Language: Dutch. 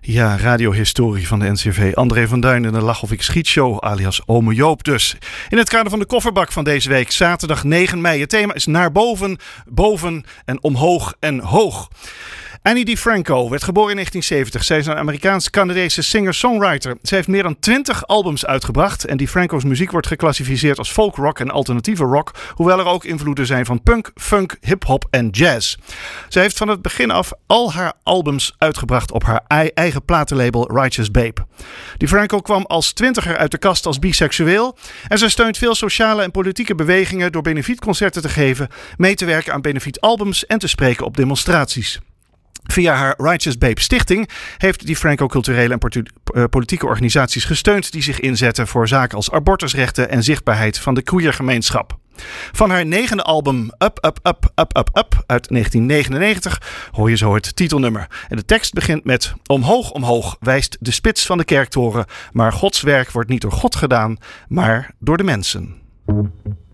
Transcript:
Ja, radiohistorie van de NCRV. André van Duin in de Lach of ik Schietshow, alias Ome Joop dus. In het kader van de kofferbak van deze week, zaterdag 9 mei. Het thema is naar boven, boven en omhoog en hoog. Annie DiFranco werd geboren in 1970. Zij is een Amerikaans-Canadese singer-songwriter. Zij heeft meer dan 20 albums uitgebracht. En DiFranco's muziek wordt geclassificeerd als folk rock en alternatieve rock. Hoewel er ook invloeden zijn van punk, funk, hip-hop en jazz. Zij heeft van het begin af al haar albums uitgebracht op haar eigen platenlabel Righteous Babe. DiFranco kwam als 20er uit de kast als biseksueel. En zij steunt veel sociale en politieke bewegingen door benefietconcerten te geven, mee te werken aan benefietalbums en te spreken op demonstraties. Via haar Righteous Babe Stichting heeft DiFranco culturele en politieke organisaties gesteund die zich inzetten voor zaken als abortusrechten en zichtbaarheid van de queergemeenschap. Van haar 9e album Up, Up, Up, Up, Up, Up uit 1999 hoor je zo het titelnummer. En de tekst begint met: omhoog, omhoog wijst de spits van de kerktoren, maar Gods werk wordt niet door God gedaan, maar door de mensen.